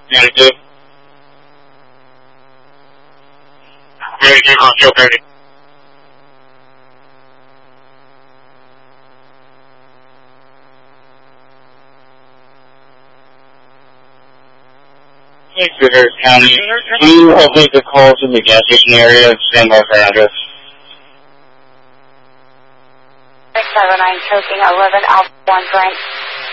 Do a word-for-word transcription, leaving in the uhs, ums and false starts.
ninety-two. ninety-two, Concho thirty. Thanks for Harris County. Can you help make the call to the gas station area and stand by for address? six seven nine, choking eleven, Alpha one, Frank.